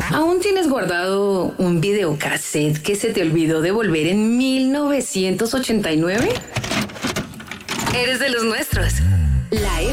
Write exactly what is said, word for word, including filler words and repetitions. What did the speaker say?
¿Aún tienes guardado un videocassette que se te olvidó devolver en mil novecientos ochenta y nueve? Eres de los nuestros. La